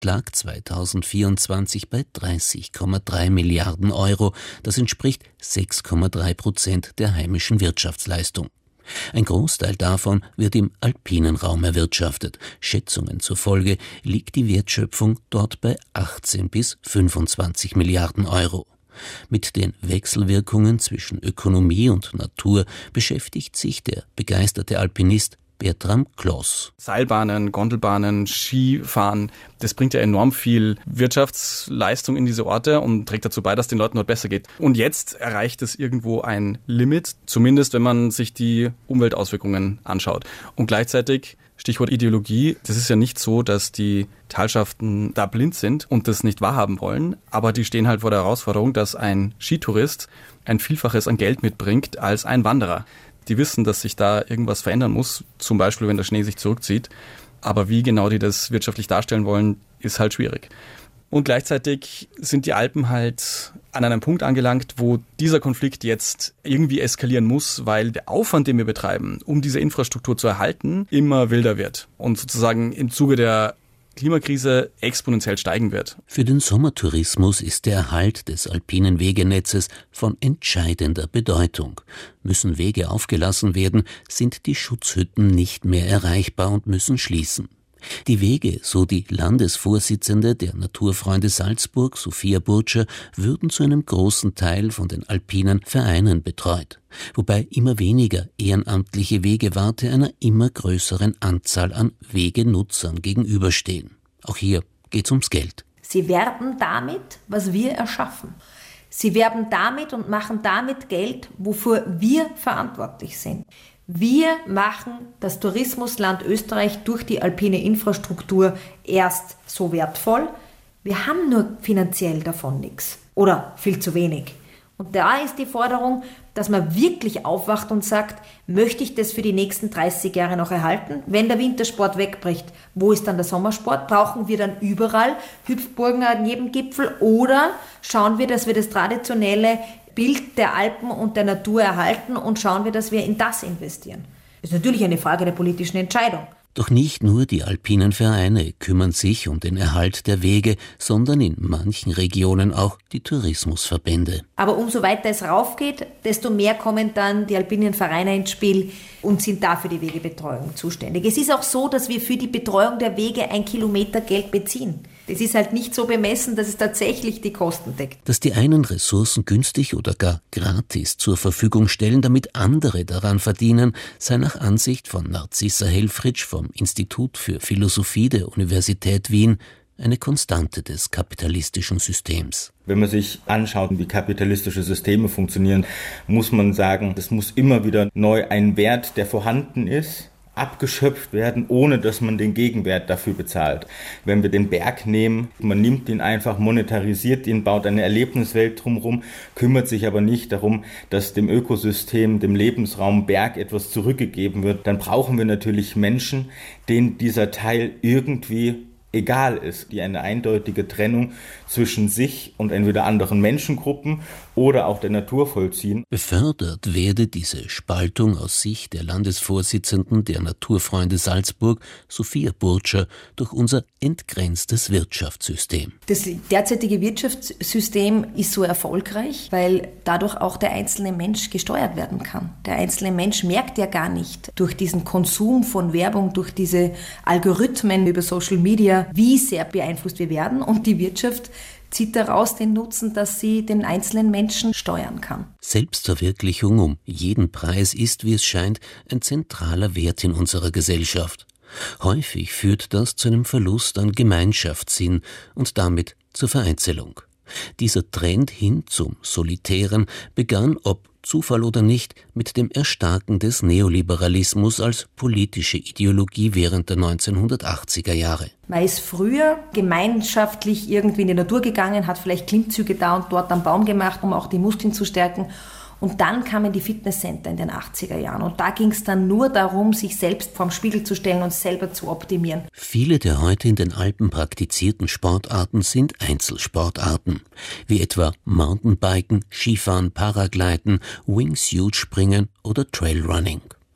lag 2024 bei 30,3 Milliarden Euro. Das entspricht 6,3% der heimischen Wirtschaftsleistung. Ein Großteil davon wird im alpinen Raum erwirtschaftet. Schätzungen zufolge liegt die Wertschöpfung dort bei 18 bis 25 Milliarden Euro. Mit den Wechselwirkungen zwischen Ökonomie und Natur beschäftigt sich der begeisterte Alpinist Bertram Kloss. Seilbahnen, Gondelbahnen, Skifahren, das bringt ja enorm viel Wirtschaftsleistung in diese Orte und trägt dazu bei, dass den Leuten dort besser geht. Und jetzt erreicht es irgendwo ein Limit, zumindest wenn man sich die Umweltauswirkungen anschaut. Und gleichzeitig, Stichwort Ideologie, das ist ja nicht so, dass die Talschaften da blind sind und das nicht wahrhaben wollen, aber die stehen halt vor der Herausforderung, dass ein Skitourist ein Vielfaches an Geld mitbringt als ein Wanderer. Die wissen, dass sich da irgendwas verändern muss, zum Beispiel, wenn der Schnee sich zurückzieht. Aber wie genau die das wirtschaftlich darstellen wollen, ist halt schwierig. Und gleichzeitig sind die Alpen halt an einem Punkt angelangt, wo dieser Konflikt jetzt irgendwie eskalieren muss, weil der Aufwand, den wir betreiben, um diese Infrastruktur zu erhalten, immer wilder wird und sozusagen im Zuge der Klimakrise exponentiell steigen wird. Für den Sommertourismus ist der Erhalt des alpinen Wegenetzes von entscheidender Bedeutung. Müssen Wege aufgelassen werden, sind die Schutzhütten nicht mehr erreichbar und müssen schließen. Die Wege, so die Landesvorsitzende der Naturfreunde Salzburg, Sophia Burtscher, würden zu einem großen Teil von den alpinen Vereinen betreut, wobei immer weniger ehrenamtliche Wegewarte einer immer größeren Anzahl an Wegenutzern gegenüberstehen. Auch hier geht's ums Geld. Sie werben damit, was wir erschaffen. Sie werben damit und machen damit Geld, wofür wir verantwortlich sind. Wir machen das Tourismusland Österreich durch die alpine Infrastruktur erst so wertvoll. Wir haben nur finanziell davon nichts oder viel zu wenig. Und da ist die Forderung, dass man wirklich aufwacht und sagt, möchte ich das für die nächsten 30 Jahre noch erhalten? Wenn der Wintersport wegbricht, wo ist dann der Sommersport? Brauchen wir dann überall Hüpfburgen an jedem Gipfel? Oder schauen wir, dass wir das traditionelle Bild der Alpen und der Natur erhalten und schauen wir, dass wir in das investieren? Das ist natürlich eine Frage der politischen Entscheidung. Doch nicht nur die alpinen Vereine kümmern sich um den Erhalt der Wege, sondern in manchen Regionen auch die Tourismusverbände. Aber umso weiter es raufgeht, desto mehr kommen dann die alpinen Vereine ins Spiel und sind da für die Wegebetreuung zuständig. Es ist auch so, dass wir für die Betreuung der Wege 1 Kilometer Geld beziehen. Das ist halt nicht so bemessen, dass es tatsächlich die Kosten deckt. Dass die einen Ressourcen günstig oder gar gratis zur Verfügung stellen, damit andere daran verdienen, sei nach Ansicht von Narcissa Helfrich vom Institut für Philosophie der Universität Wien eine Konstante des kapitalistischen Systems. Wenn man sich anschaut, wie kapitalistische Systeme funktionieren, muss man sagen, es muss immer wieder neu ein Wert, der vorhanden ist, abgeschöpft werden, ohne dass man den Gegenwert dafür bezahlt. Wenn wir den Berg nehmen, man nimmt ihn einfach, monetarisiert ihn, baut eine Erlebniswelt drumherum, kümmert sich aber nicht darum, dass dem Ökosystem, dem Lebensraum Berg etwas zurückgegeben wird, dann brauchen wir natürlich Menschen, denen dieser Teil irgendwie egal ist, die eine eindeutige Trennung zwischen sich und entweder anderen Menschengruppen oder auch der Natur vollziehen. Befördert werde diese Spaltung aus Sicht der Landesvorsitzenden der Naturfreunde Salzburg, Sophia Burtscher, durch unser entgrenztes Wirtschaftssystem. Das derzeitige Wirtschaftssystem ist so erfolgreich, weil dadurch auch der einzelne Mensch gesteuert werden kann. Der einzelne Mensch merkt ja gar nicht durch diesen Konsum von Werbung, durch diese Algorithmen über Social Media, wie sehr beeinflusst wir werden, und die Wirtschaft zieht daraus den Nutzen, dass sie den einzelnen Menschen steuern kann. Selbstverwirklichung um jeden Preis ist, wie es scheint, ein zentraler Wert in unserer Gesellschaft. Häufig führt das zu einem Verlust an Gemeinschaftssinn und damit zur Vereinzelung. Dieser Trend hin zum Solitären begann, ob Zufall oder nicht, mit dem Erstarken des Neoliberalismus als politische Ideologie während der 1980er Jahre. Man ist früher gemeinschaftlich irgendwie in die Natur gegangen, hat vielleicht Klimmzüge da und dort am Baum gemacht, um auch die Muskeln zu stärken. Und dann kamen die Fitnesscenter in den 80er Jahren. Und da ging es dann nur darum, sich selbst vorm Spiegel zu stellen und selber zu optimieren. Viele der heute in den Alpen praktizierten Sportarten sind Einzelsportarten, wie etwa Mountainbiken, Skifahren, Paragliden, Wingsuit-Springen oder Trailrunning.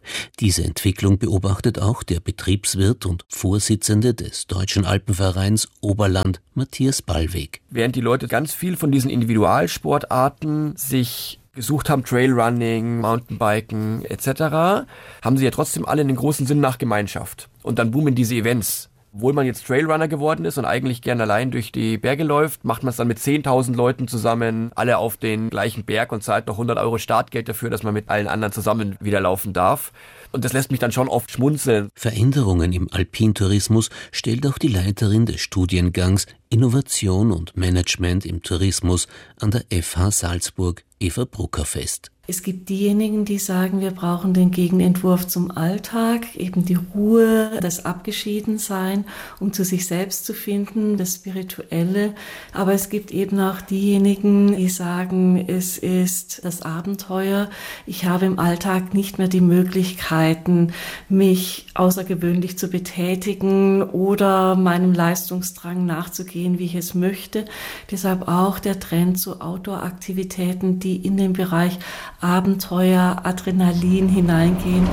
Diese Entwicklung beobachtet auch der Betriebswirt und Vorsitzende des Deutschen Alpenvereins Oberland, Matthias Ballweg. Während die Leute ganz viel von diesen Individualsportarten sich gesucht haben, Trailrunning, Mountainbiken etc., haben sie ja trotzdem alle einen großen Sinn nach Gemeinschaft. Und dann boomen diese Events. Obwohl man jetzt Trailrunner geworden ist und eigentlich gern allein durch die Berge läuft, macht man es dann mit 10.000 Leuten zusammen, alle auf den gleichen Berg und zahlt noch 100 € Startgeld dafür, dass man mit allen anderen zusammen wieder laufen darf. Und das lässt mich dann schon oft schmunzeln. Veränderungen im Alpintourismus stellt auch die Leiterin des Studiengangs Innovation und Management im Tourismus an der FH Salzburg, Eva Brucker, fest. Es gibt diejenigen, die sagen, wir brauchen den Gegenentwurf zum Alltag, eben die Ruhe, das Abgeschiedensein, um zu sich selbst zu finden, das Spirituelle. Aber es gibt eben auch diejenigen, die sagen, es ist das Abenteuer. Ich habe im Alltag nicht mehr die Möglichkeiten, mich außergewöhnlich zu betätigen oder meinem Leistungsdrang nachzugehen, wie ich es möchte. Deshalb auch der Trend zu Outdoor-Aktivitäten, die in den Bereich Abenteuer, Adrenalin hineingehen.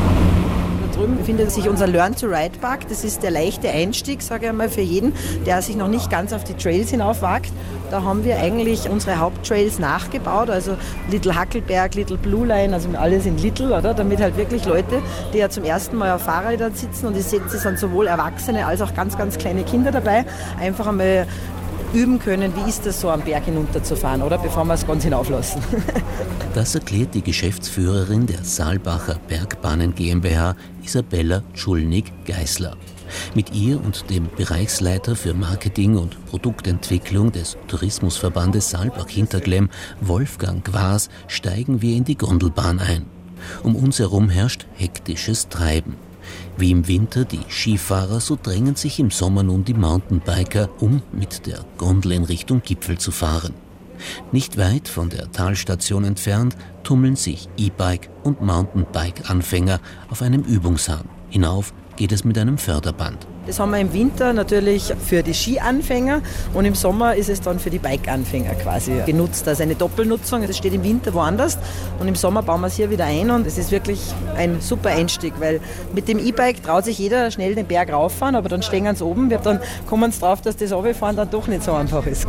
Da drüben befindet sich unser Learn-to-Ride-Park. Das ist der leichte Einstieg, sage ich einmal, für jeden, der sich noch nicht ganz auf die Trails hinaufwagt. Da haben wir eigentlich unsere Haupttrails nachgebaut, also Little Hackelberg, Little Blue Line, also alles in Little, oder? Damit halt wirklich Leute, die ja zum ersten Mal auf Fahrrädern sitzen, und ich setze sind sowohl Erwachsene als auch ganz, ganz kleine Kinder dabei, einfach einmal üben können, wie ist das so am Berg hinunterzufahren, oder? Bevor wir es ganz hinauflassen. Das erklärt die Geschäftsführerin der Saalbacher Bergbahnen GmbH, Isabella Czulnik-Geißler. Mit ihr und dem Bereichsleiter für Marketing und Produktentwicklung des Tourismusverbandes Saalbach-Hinterglemm, Wolfgang Gwas, steigen wir in die Gondelbahn ein. Um uns herum herrscht hektisches Treiben. Wie im Winter die Skifahrer, so drängen sich im Sommer nun die Mountainbiker, um mit der Gondel in Richtung Gipfel zu fahren. Nicht weit von der Talstation entfernt tummeln sich E-Bike- und Mountainbike-Anfänger auf einem Übungshang. Hinauf geht es mit einem Förderband. Das haben wir im Winter natürlich für die Skianfänger und im Sommer ist es dann für die Bike-Anfänger quasi genutzt. Also eine Doppelnutzung. Es steht im Winter woanders und im Sommer bauen wir es hier wieder ein und es ist wirklich ein super Einstieg, weil mit dem E-Bike traut sich jeder schnell den Berg rauffahren, aber dann stehen sie oben, dann kommen sie drauf, dass das Runterfahren dann doch nicht so einfach ist.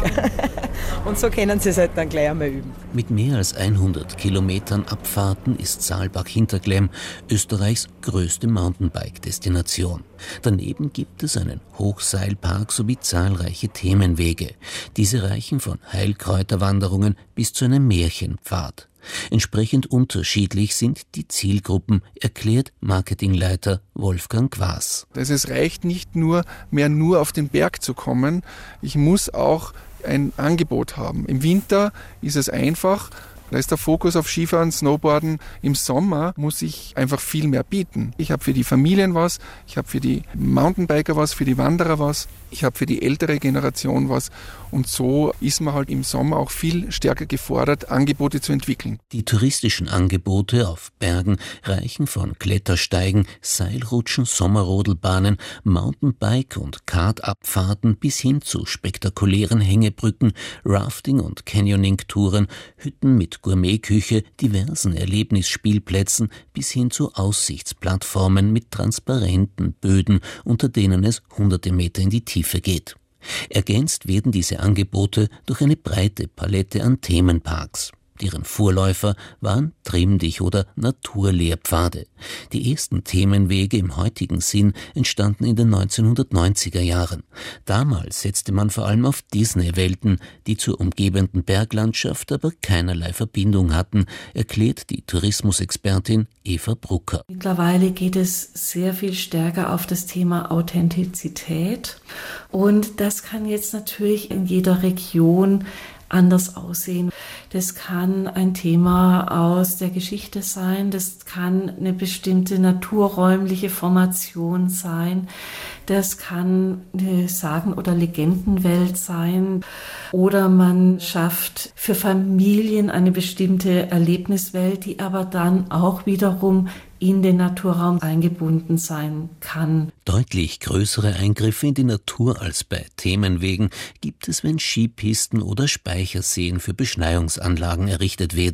Und so können sie es halt dann gleich einmal üben. Mit mehr als 100 Kilometern Abfahrten ist Saalbach-Hinterglemm Österreichs größte Mountainbike-Destination. Daneben gibt es einen Hochseilpark sowie zahlreiche Themenwege. Diese reichen von Heilkräuterwanderungen bis zu einem Märchenpfad. Entsprechend unterschiedlich sind die Zielgruppen, erklärt Marketingleiter Wolfgang Gwas. Es reicht nicht nur auf den Berg zu kommen, ich muss auch ein Angebot haben. Im Winter ist es einfach, da ist der Fokus auf Skifahren, Snowboarden. Im Sommer muss ich einfach viel mehr bieten. Ich habe für die Familien was, ich habe für die Mountainbiker was, für die Wanderer was, ich habe für die ältere Generation was. Und so ist man halt im Sommer auch viel stärker gefordert, Angebote zu entwickeln. Die touristischen Angebote auf Bergen reichen von Klettersteigen, Seilrutschen, Sommerrodelbahnen, Mountainbike- und Kartabfahrten bis hin zu spektakulären Hängebrücken, Rafting- und Canyoning-Touren, Hütten mit Gourmetküche, diversen Erlebnisspielplätzen bis hin zu Aussichtsplattformen mit transparenten Böden, unter denen es hunderte Meter in die Tiefe geht. Ergänzt werden diese Angebote durch eine breite Palette an Themenparks. Deren Vorläufer waren Trimm-dich- oder Naturlehrpfade. Die ersten Themenwege im heutigen Sinn entstanden in den 1990er Jahren. Damals setzte man vor allem auf Disney-Welten, die zur umgebenden Berglandschaft aber keinerlei Verbindung hatten, erklärt die Tourismusexpertin Eva Brucker. Mittlerweile geht es sehr viel stärker auf das Thema Authentizität und das kann jetzt natürlich in jeder Region anders aussehen. Das kann ein Thema aus der Geschichte sein, das kann eine bestimmte naturräumliche Formation sein, das kann eine Sagen- oder Legendenwelt sein oder man schafft für Familien eine bestimmte Erlebniswelt, die aber dann auch wiederum in den Naturraum eingebunden sein kann. Deutlich größere Eingriffe in die Natur als bei Themenwegen gibt es, wenn Skipisten oder Speicherseen für Beschneiungsanlagen errichtet werden.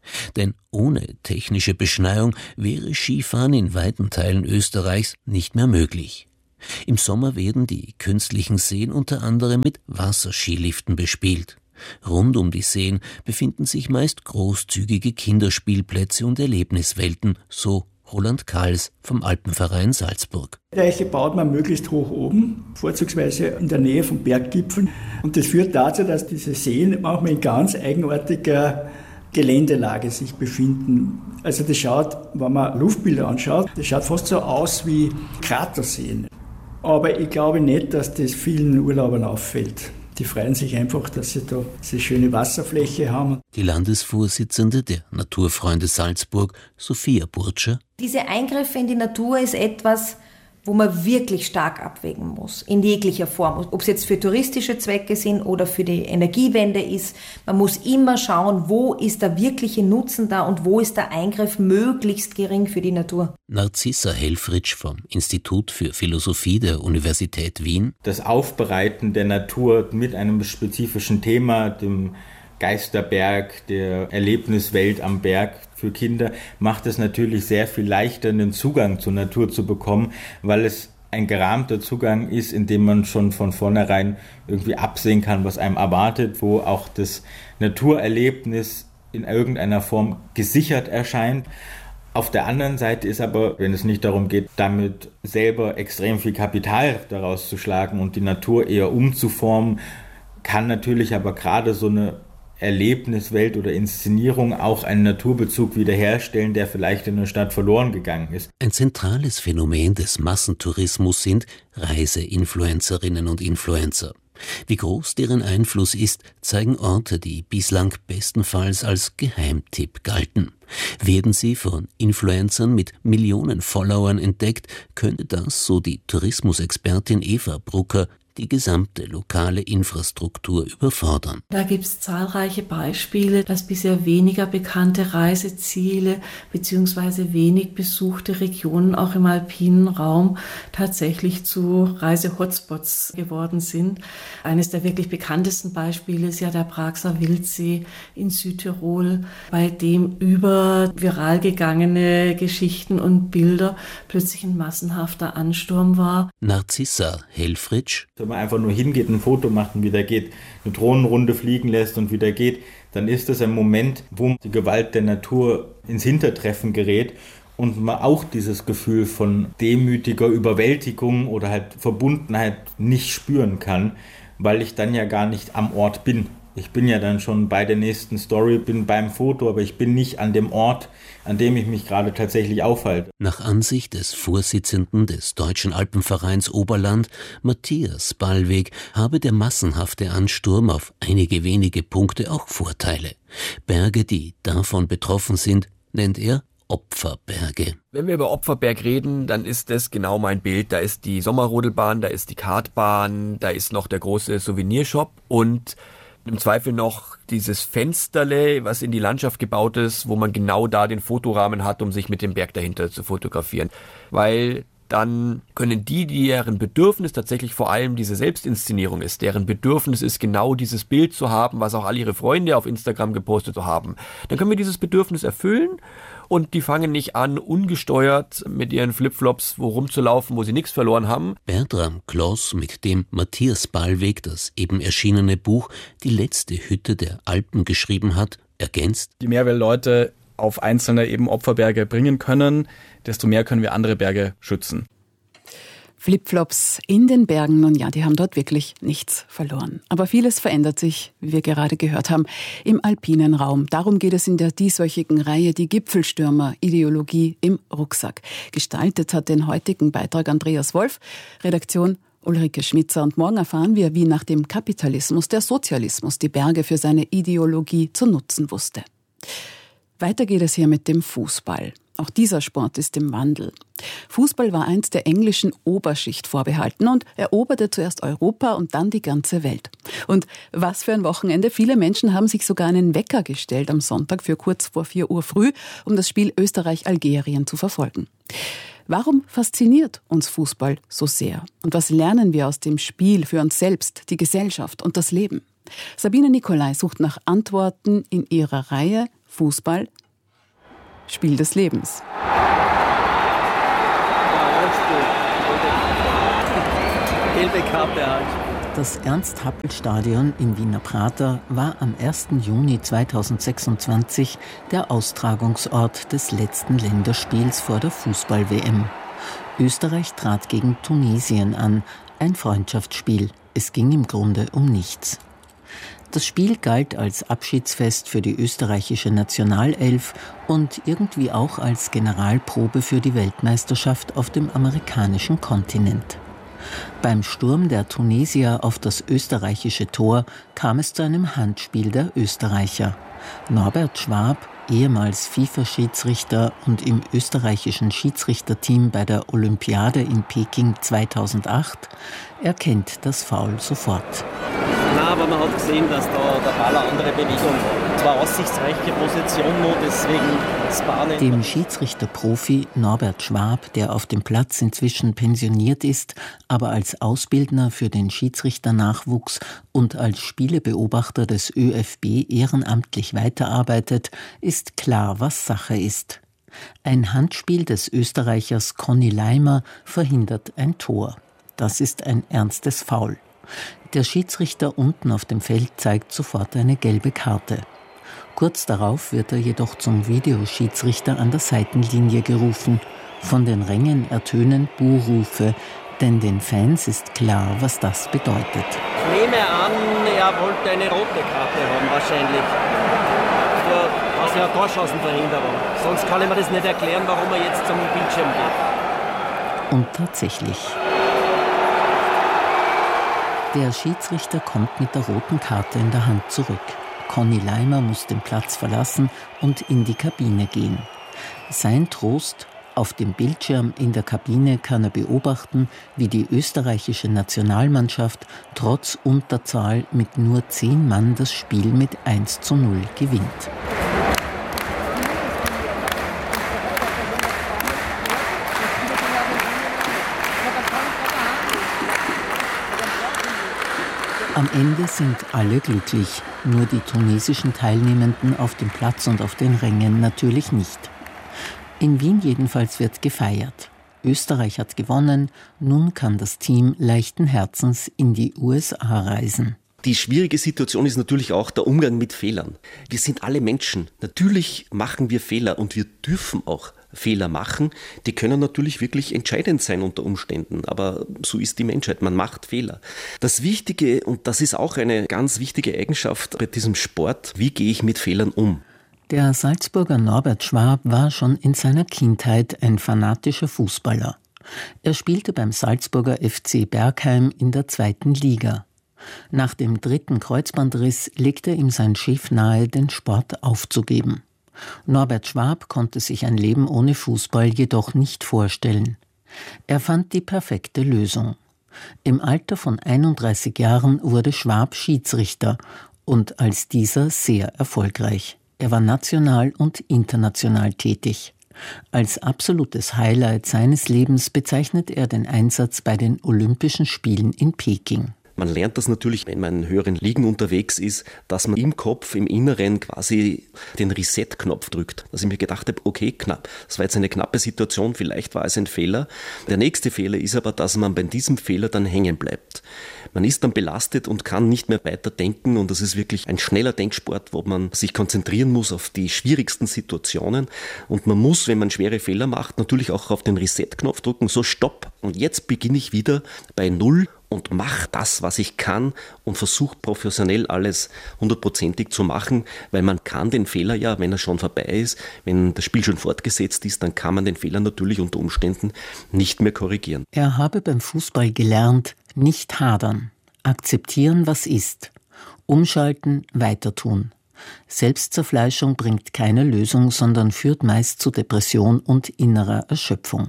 Denn ohne technische Beschneiung wäre Skifahren in weiten Teilen Österreichs nicht mehr möglich. Im Sommer werden die künstlichen Seen unter anderem mit Wasserskiliften bespielt. Rund um die Seen befinden sich meist großzügige Kinderspielplätze und Erlebniswelten, so Roland Kahls vom Alpenverein Salzburg. Deiche baut man möglichst hoch oben, vorzugsweise in der Nähe von Berggipfeln. Und das führt dazu, dass diese Seen manchmal in ganz eigenartiger Geländelage sich befinden. Also das schaut, wenn man Luftbilder anschaut, das schaut fast so aus wie Kraterseen. Aber ich glaube nicht, dass das vielen Urlaubern auffällt. Die freuen sich einfach, dass sie da diese schöne Wasserfläche haben. Die Landesvorsitzende der Naturfreunde Salzburg, Sophia Burtscher. Diese Eingriffe in die Natur ist etwas, wo man wirklich stark abwägen muss, in jeglicher Form. Ob es jetzt für touristische Zwecke sind oder für die Energiewende ist. Man muss immer schauen, wo ist der wirkliche Nutzen da und wo ist der Eingriff möglichst gering für die Natur. Narcissa Helfrich vom Institut für Philosophie der Universität Wien. Das Aufbereiten der Natur mit einem spezifischen Thema, dem Geisterberg, der Erlebniswelt am Berg für Kinder, macht es natürlich sehr viel leichter, einen Zugang zur Natur zu bekommen, weil es ein gerahmter Zugang ist, in dem man schon von vornherein irgendwie absehen kann, was einem erwartet, wo auch das Naturerlebnis in irgendeiner Form gesichert erscheint. Auf der anderen Seite ist aber, wenn es nicht darum geht, damit selber extrem viel Kapital daraus zu schlagen und die Natur eher umzuformen, kann natürlich aber gerade so eine Erlebniswelt oder Inszenierung auch einen Naturbezug wiederherstellen, der vielleicht in der Stadt verloren gegangen ist. Ein zentrales Phänomen des Massentourismus sind Reiseinfluencerinnen und Influencer. Wie groß deren Einfluss ist, zeigen Orte, die bislang bestenfalls als Geheimtipp galten. Werden sie von Influencern mit Millionen Followern entdeckt, könnte das, so die Tourismusexpertin Eva Brucker, die gesamte lokale Infrastruktur überfordern. Da gibt es zahlreiche Beispiele, dass bisher weniger bekannte Reiseziele bzw. wenig besuchte Regionen auch im alpinen Raum tatsächlich zu Reise-Hotspots geworden sind. Eines der wirklich bekanntesten Beispiele ist ja der Praxer Wildsee in Südtirol, bei dem über viral gegangene Geschichten und Bilder plötzlich ein massenhafter Ansturm war. Narcissa Helfrich. Wenn man einfach nur hingeht, ein Foto macht und wieder geht, eine Drohnenrunde fliegen lässt und wieder geht, dann ist das ein Moment, wo die Gewalt der Natur ins Hintertreffen gerät und man auch dieses Gefühl von demütiger Überwältigung oder halt Verbundenheit nicht spüren kann, weil ich dann ja gar nicht am Ort bin. Ich bin ja dann schon bei der nächsten Story, bin beim Foto, aber ich bin nicht an dem Ort, an dem ich mich gerade tatsächlich aufhalte. Nach Ansicht des Vorsitzenden des Deutschen Alpenvereins Oberland, Matthias Ballweg, habe der massenhafte Ansturm auf einige wenige Punkte auch Vorteile. Berge, die davon betroffen sind, nennt er Opferberge. Wenn wir über Opferberg reden, dann ist das genau mein Bild. Da ist die Sommerrodelbahn, da ist die Kartbahn, da ist noch der große Souvenirshop und im Zweifel noch dieses Fensterle, was in die Landschaft gebaut ist, wo man genau da den Fotorahmen hat, um sich mit dem Berg dahinter zu fotografieren. Weil dann können deren Bedürfnis tatsächlich vor allem diese Selbstinszenierung ist, deren Bedürfnis ist, genau dieses Bild zu haben, was auch all ihre Freunde auf Instagram gepostet haben. Dann können wir dieses Bedürfnis erfüllen und die fangen nicht an, ungesteuert mit ihren Flipflops wo rumzulaufen, wo sie nichts verloren haben. Bertram Kloss, mit dem Matthias Ballweg das eben erschienene Buch Die letzte Hütte der Alpen geschrieben hat, ergänzt: Je mehr wir Leute auf einzelne eben Opferberge bringen können, desto mehr können wir andere Berge schützen. Flipflops in den Bergen, nun ja, die haben dort wirklich nichts verloren. Aber vieles verändert sich, wie wir gerade gehört haben, im alpinen Raum. Darum geht es in der dieswöchigen Reihe Die Gipfelstürmer, Ideologie im Rucksack. Gestaltet hat den heutigen Beitrag Andreas Wolf, Redaktion Ulrike Schmitzer. Und morgen erfahren wir, wie nach dem Kapitalismus der Sozialismus die Berge für seine Ideologie zu nutzen wusste. Weiter geht es hier mit dem Fußball. Auch dieser Sport ist im Wandel. Fußball war einst der englischen Oberschicht vorbehalten und eroberte zuerst Europa und dann die ganze Welt. Und was für ein Wochenende. Viele Menschen haben sich sogar einen Wecker gestellt am Sonntag für kurz vor 4 Uhr früh, um das Spiel Österreich-Algerien zu verfolgen. Warum fasziniert uns Fußball so sehr? Und was lernen wir aus dem Spiel für uns selbst, die Gesellschaft und das Leben? Sabine Nicolai sucht nach Antworten in ihrer Reihe Fußball, Spiel des Lebens. Gelbe Karte halt. Das Ernst-Happel-Stadion im Wiener Prater war am 1. Juni 2026 der Austragungsort des letzten Länderspiels vor der Fußball-WM. Österreich trat gegen Tunesien an, ein Freundschaftsspiel. Es ging im Grunde um nichts. Das Spiel galt als Abschiedsfest für die österreichische Nationalelf und irgendwie auch als Generalprobe für die Weltmeisterschaft auf dem amerikanischen Kontinent. Beim Sturm der Tunesier auf das österreichische Tor kam es zu einem Handspiel der Österreicher. Norbert Schwab, ehemals FIFA-Schiedsrichter und im österreichischen Schiedsrichterteam bei der Olympiade in Peking 2008, erkennt das Foul sofort. Nein, aber man hat gesehen, dass da der Ball eine andere Bewegung war. Zwar aussichtsreiche Position nur, deswegen das Bahnen. Dem Schiedsrichterprofi Norbert Schwab, der auf dem Platz inzwischen pensioniert ist, aber als Ausbildner für den Schiedsrichternachwuchs und als Spielebeobachter des ÖFB ehrenamtlich weiterarbeitet, ist klar, was Sache ist. Ein Handspiel des Österreichers Conny Leimer verhindert ein Tor. Das ist ein ernstes Foul. Der Schiedsrichter unten auf dem Feld zeigt sofort eine gelbe Karte. Kurz darauf wird er jedoch zum Videoschiedsrichter an der Seitenlinie gerufen. Von den Rängen ertönen Buhrufe, denn den Fans ist klar, was das bedeutet. Ich nehme an, er wollte eine rote Karte haben wahrscheinlich. Für eine Torchancenverhinderung. Sonst kann ich mir das nicht erklären, warum er jetzt zum Bildschirm geht. Und tatsächlich. Der Schiedsrichter kommt mit der roten Karte in der Hand zurück. Conny Leimer muss den Platz verlassen und in die Kabine gehen. Sein Trost: Auf dem Bildschirm in der Kabine kann er beobachten, wie die österreichische Nationalmannschaft trotz Unterzahl mit nur 10 Mann das Spiel mit 1:0 gewinnt. Am Ende sind alle glücklich, nur die tunesischen Teilnehmenden auf dem Platz und auf den Rängen natürlich nicht. In Wien jedenfalls wird gefeiert. Österreich hat gewonnen, nun kann das Team leichten Herzens in die USA reisen. Die schwierige Situation ist natürlich auch der Umgang mit Fehlern. Wir sind alle Menschen. Natürlich machen wir Fehler und wir dürfen auch Fehler machen. Die können natürlich wirklich entscheidend sein unter Umständen, aber so ist die Menschheit, man macht Fehler. Das Wichtige, und das ist auch eine ganz wichtige Eigenschaft bei diesem Sport, wie gehe ich mit Fehlern um? Der Salzburger Norbert Schwab war schon in seiner Kindheit ein fanatischer Fußballer. Er spielte beim Salzburger FC Bergheim in der 2. Liga. Nach dem 3. Kreuzbandriss legte ihm sein Chef nahe, den Sport aufzugeben. Norbert Schwab konnte sich ein Leben ohne Fußball jedoch nicht vorstellen. Er fand die perfekte Lösung. Im Alter von 31 Jahren wurde Schwab Schiedsrichter und als dieser sehr erfolgreich. Er war national und international tätig. Als absolutes Highlight seines Lebens bezeichnet er den Einsatz bei den Olympischen Spielen in Peking. Man lernt das natürlich, wenn man in höheren Ligen unterwegs ist, dass man im Kopf, im Inneren quasi den Reset-Knopf drückt. Dass ich mir gedacht habe, okay, knapp. Das war jetzt eine knappe Situation, vielleicht war es ein Fehler. Der nächste Fehler ist aber, dass man bei diesem Fehler dann hängen bleibt. Man ist dann belastet und kann nicht mehr weiter denken und das ist wirklich ein schneller Denksport, wo man sich konzentrieren muss auf die schwierigsten Situationen und man muss, wenn man schwere Fehler macht, natürlich auch auf den Reset-Knopf drücken, so stopp und jetzt beginne ich wieder bei Null und mache das, was ich kann und versuche professionell alles 100%ig zu machen, weil man kann den Fehler ja, wenn er schon vorbei ist, wenn das Spiel schon fortgesetzt ist, dann kann man den Fehler natürlich unter Umständen nicht mehr korrigieren. Er habe beim Fußball gelernt, nicht hadern, akzeptieren, was ist, umschalten, weiter tun. Selbstzerfleischung bringt keine Lösung, sondern führt meist zu Depression und innerer Erschöpfung.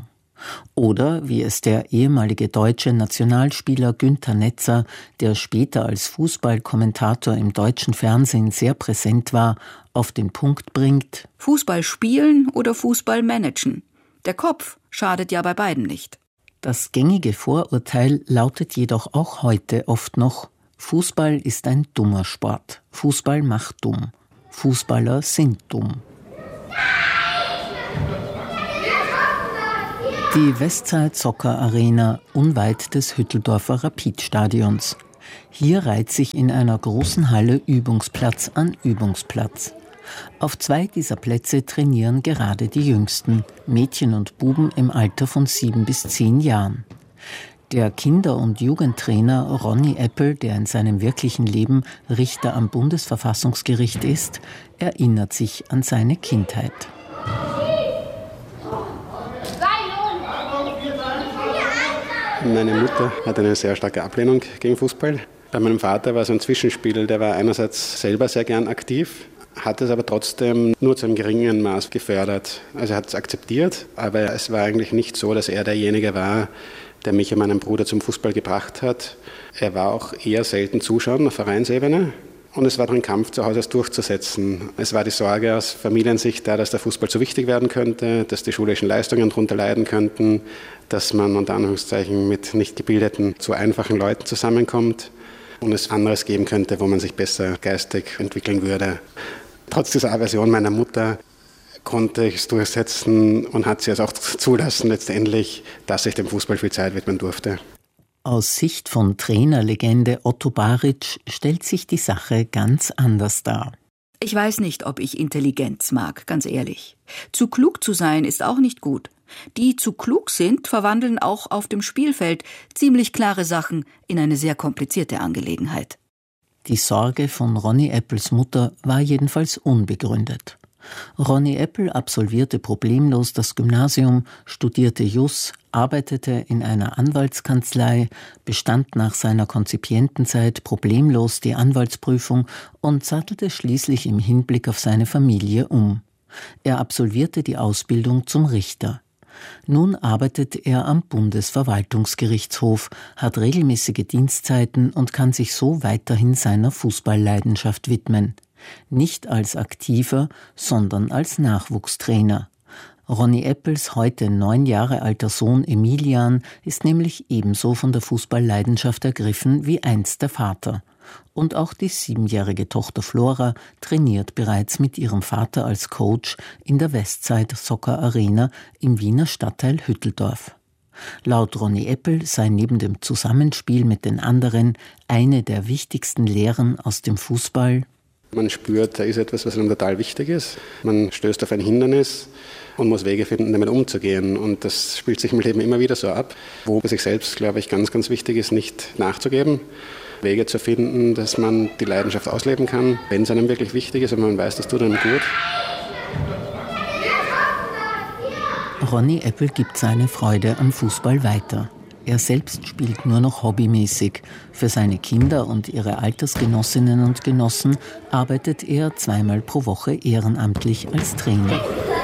Oder, wie es der ehemalige deutsche Nationalspieler Günther Netzer, der später als Fußballkommentator im deutschen Fernsehen sehr präsent war, auf den Punkt bringt: Fußball spielen oder Fußball managen. Der Kopf schadet ja bei beiden nicht. Das gängige Vorurteil lautet jedoch auch heute oft noch: Fußball ist ein dummer Sport. Fußball macht dumm. Fußballer sind dumm. Die Westside Soccer Arena unweit des Hütteldorfer Rapid-Stadions. Hier reiht sich in einer großen Halle Übungsplatz an Übungsplatz. Auf 2 dieser Plätze trainieren gerade die Jüngsten, Mädchen und Buben im Alter von 7 bis 10 Jahren. Der Kinder- und Jugendtrainer Ronny Eppel, der in seinem wirklichen Leben Richter am Bundesverfassungsgericht ist, erinnert sich an seine Kindheit. Meine Mutter hat eine sehr starke Ablehnung gegen Fußball. Bei meinem Vater war es ein Zwischenspiel, der war einerseits selber sehr gern aktiv, hat es aber trotzdem nur zu einem geringen Maß gefördert. Also er hat es akzeptiert, aber es war eigentlich nicht so, dass er derjenige war, der mich und meinen Bruder zum Fußball gebracht hat. Er war auch eher selten Zuschauer auf Vereinsebene. Und es war doch ein Kampf zu Hause, es durchzusetzen. Es war die Sorge aus Familiensicht da, dass der Fußball zu wichtig werden könnte, dass die schulischen Leistungen darunter leiden könnten, dass man unter Anführungszeichen mit nicht gebildeten, zu einfachen Leuten zusammenkommt und es anderes geben könnte, wo man sich besser geistig entwickeln würde. Trotz dieser Aversion meiner Mutter konnte ich es durchsetzen und hat sie es auch zulassen letztendlich, dass ich dem Fußball viel Zeit widmen durfte. Aus Sicht von Trainerlegende Otto Baric stellt sich die Sache ganz anders dar. Ich weiß nicht, ob ich Intelligenz mag, ganz ehrlich. Zu klug zu sein ist auch nicht gut. Die zu klug sind, verwandeln auch auf dem Spielfeld ziemlich klare Sachen in eine sehr komplizierte Angelegenheit. Die Sorge von Ronny Eppels Mutter war jedenfalls unbegründet. Ronny Eppel absolvierte problemlos das Gymnasium, studierte Jus, arbeitete in einer Anwaltskanzlei, bestand nach seiner Konzipientenzeit problemlos die Anwaltsprüfung und sattelte schließlich im Hinblick auf seine Familie um. Er absolvierte die Ausbildung zum Richter. Nun arbeitet er am Bundesverwaltungsgerichtshof, hat regelmäßige Dienstzeiten und kann sich so weiterhin seiner Fußballleidenschaft widmen. Nicht als aktiver, sondern als Nachwuchstrainer. Ronny Eppels heute 9 Jahre alter Sohn Emilian ist nämlich ebenso von der Fußballleidenschaft ergriffen wie einst der Vater. Und auch die 7-jährige Tochter Flora trainiert bereits mit ihrem Vater als Coach in der Westside Soccer Arena im Wiener Stadtteil Hütteldorf. Laut Ronny Eppel sei neben dem Zusammenspiel mit den anderen eine der wichtigsten Lehren aus dem Fußball: Man spürt, da ist etwas, was einem total wichtig ist. Man stößt auf ein Hindernis und muss Wege finden, damit umzugehen. Und das spielt sich im Leben immer wieder so ab, wo für sich selbst, glaube ich, ganz, ganz wichtig ist, nicht nachzugeben. Wege zu finden, dass man die Leidenschaft ausleben kann, wenn es einem wirklich wichtig ist und man weiß, das tut einem gut. Ronny Eppel gibt seine Freude am Fußball weiter. Er selbst spielt nur noch hobbymäßig. Für seine Kinder und ihre Altersgenossinnen und Genossen arbeitet er 2-mal pro Woche ehrenamtlich als Trainer.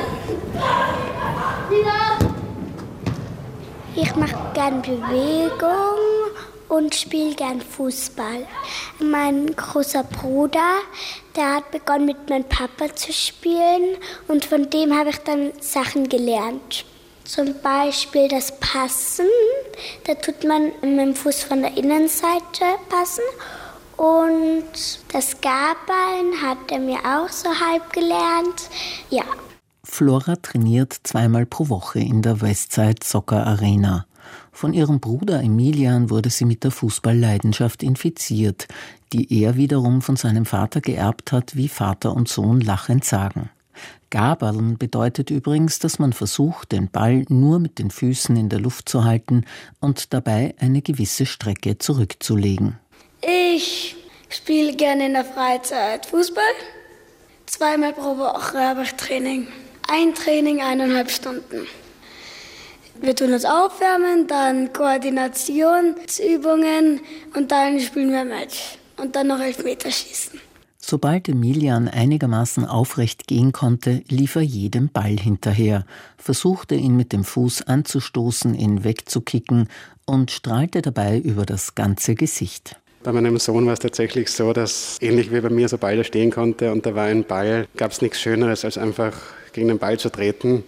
Ich mache gerne Bewegung und spiele gern Fußball. Mein großer Bruder, der hat begonnen mit meinem Papa zu spielen und von dem habe ich dann Sachen gelernt. Zum Beispiel das Passen, da tut man mit dem Fuß von der Innenseite passen. Und das Gabeln hat er mir auch so halb gelernt. Ja. Flora trainiert 2-mal pro Woche in der Westside Soccer Arena. Von ihrem Bruder Emilian wurde sie mit der Fußballleidenschaft infiziert, die er wiederum von seinem Vater geerbt hat, wie Vater und Sohn lachend sagen. Gaberln bedeutet übrigens, dass man versucht, den Ball nur mit den Füßen in der Luft zu halten und dabei eine gewisse Strecke zurückzulegen. Ich spiele gerne in der Freizeit Fußball. 2-mal pro Woche habe ich Training. Ein Training, 1,5 Stunden. Wir tun uns aufwärmen, dann Koordinationsübungen und dann spielen wir ein Match. Und dann noch Elfmeterschießen. Sobald Emilian einigermaßen aufrecht gehen konnte, lief er jedem Ball hinterher, versuchte ihn mit dem Fuß anzustoßen, ihn wegzukicken und strahlte dabei über das ganze Gesicht. Bei meinem Sohn war es tatsächlich so, dass ähnlich wie bei mir, sobald er stehen konnte und da war ein Ball, gab es nichts Schöneres, als einfach gegen den Ball zu treten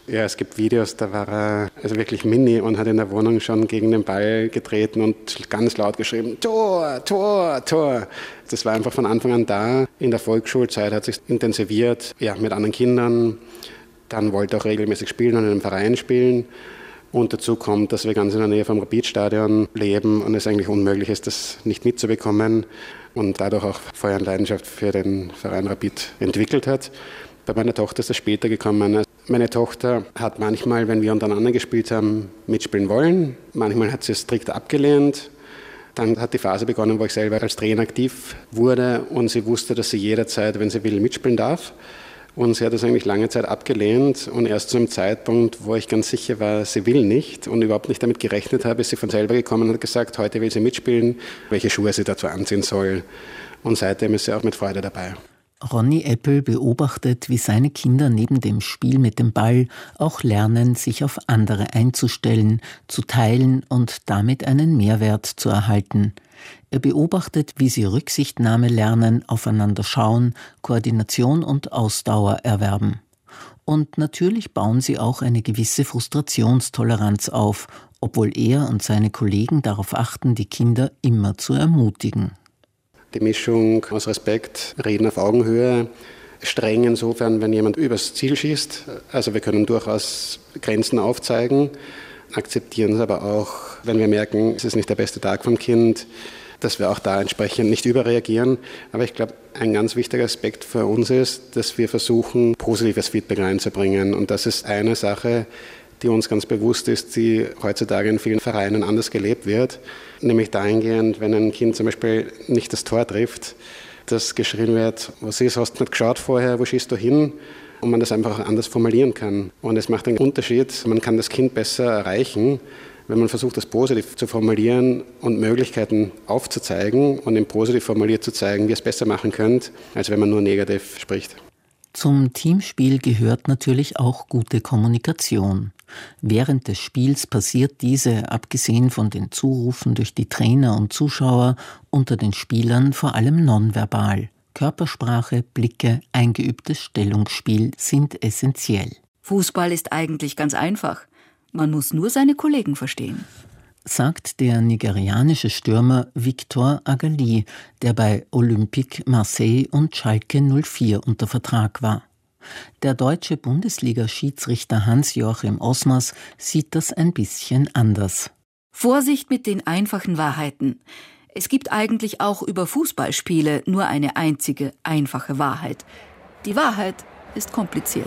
Ja, es gibt Videos, da war er also wirklich mini und hat in der Wohnung schon gegen den Ball getreten und ganz laut geschrieben, Tor, Tor, Tor. Das war einfach von Anfang an da. In der Volksschulzeit hat sich intensiviert, ja, mit anderen Kindern. Dann wollte er auch regelmäßig spielen und in einem Verein spielen. Und dazu kommt, dass wir ganz in der Nähe vom Rapid-Stadion leben und es eigentlich unmöglich ist, das nicht mitzubekommen. Und dadurch auch Feuer und Leidenschaft für den Verein Rapid entwickelt hat. Bei meiner Tochter ist das später gekommen. Meine Tochter hat manchmal, wenn wir untereinander gespielt haben, mitspielen wollen. Manchmal hat sie es strikt abgelehnt. Dann hat die Phase begonnen, wo ich selber als Trainer aktiv wurde und sie wusste, dass sie jederzeit, wenn sie will, mitspielen darf. Und sie hat das eigentlich lange Zeit abgelehnt und erst zu einem Zeitpunkt, wo ich ganz sicher war, sie will nicht und überhaupt nicht damit gerechnet habe, ist sie von selber gekommen und hat gesagt, heute will sie mitspielen, welche Schuhe sie dazu anziehen soll. Und seitdem ist sie auch mit Freude dabei. Ronny Eppel beobachtet, wie seine Kinder neben dem Spiel mit dem Ball auch lernen, sich auf andere einzustellen, zu teilen und damit einen Mehrwert zu erhalten. Er beobachtet, wie sie Rücksichtnahme lernen, aufeinander schauen, Koordination und Ausdauer erwerben. Und natürlich bauen sie auch eine gewisse Frustrationstoleranz auf, obwohl er und seine Kollegen darauf achten, die Kinder immer zu ermutigen. Die Mischung aus Respekt, Reden auf Augenhöhe, streng insofern, wenn jemand übers Ziel schießt. Also wir können durchaus Grenzen aufzeigen, akzeptieren es aber auch, wenn wir merken, es ist nicht der beste Tag vom Kind, dass wir auch da entsprechend nicht überreagieren. Aber ich glaube, ein ganz wichtiger Aspekt für uns ist, dass wir versuchen, positives Feedback reinzubringen. Und das ist eine Sache, die uns ganz bewusst ist, die heutzutage in vielen Vereinen anders gelebt wird. Nämlich dahingehend, wenn ein Kind zum Beispiel nicht das Tor trifft, dass geschrien wird, was ist, hast du nicht geschaut vorher, wo schießt du hin? Und man das einfach auch anders formulieren kann. Und es macht einen Unterschied, man kann das Kind besser erreichen, wenn man versucht, das positiv zu formulieren und Möglichkeiten aufzuzeigen und ihm positiv formuliert zu zeigen, wie ihr es besser machen könnt, als wenn man nur negativ spricht. Zum Teamspiel gehört natürlich auch gute Kommunikation. Während des Spiels passiert diese, abgesehen von den Zurufen durch die Trainer und Zuschauer, unter den Spielern vor allem nonverbal. Körpersprache, Blicke, eingeübtes Stellungsspiel sind essentiell. Fußball ist eigentlich ganz einfach. Man muss nur seine Kollegen verstehen, sagt der nigerianische Stürmer Victor Agali, der bei Olympique Marseille und Schalke 04 unter Vertrag war. Der deutsche Bundesliga-Schiedsrichter Hans-Joachim Osmers sieht das ein bisschen anders. Vorsicht mit den einfachen Wahrheiten. Es gibt eigentlich auch über Fußballspiele nur eine einzige, einfache Wahrheit. Die Wahrheit ist kompliziert.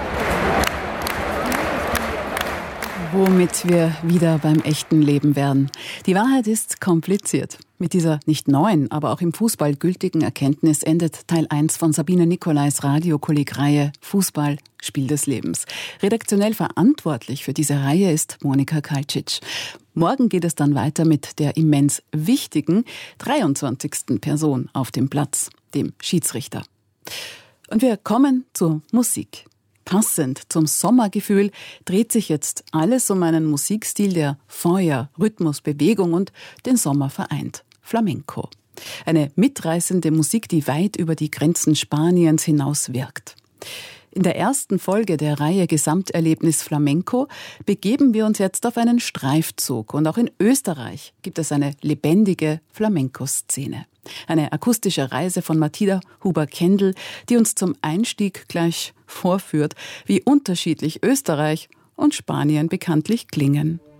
Womit wir wieder beim echten Leben wären. Die Wahrheit ist kompliziert. Mit dieser nicht neuen, aber auch im Fußball gültigen Erkenntnis endet Teil 1 von Sabine Nicolais Radiokolleg-Reihe Fußball, Spiel des Lebens. Redaktionell verantwortlich für diese Reihe ist Monika Kalcic. Morgen geht es dann weiter mit der immens wichtigen 23. Person auf dem Platz, dem Schiedsrichter. Und wir kommen zur Musik. Passend zum Sommergefühl dreht sich jetzt alles um einen Musikstil, der Feuer, Rhythmus, Bewegung und den Sommer vereint. Flamenco. Eine mitreißende Musik, die weit über die Grenzen Spaniens hinaus wirkt. In der ersten Folge der Reihe Gesamterlebnis Flamenco begeben wir uns jetzt auf einen Streifzug. Und auch in Österreich gibt es eine lebendige Flamenco-Szene. Eine akustische Reise von Matilda Huber-Kendall, die uns zum Einstieg gleich vorführt, wie unterschiedlich Österreich und Spanien bekanntlich klingen.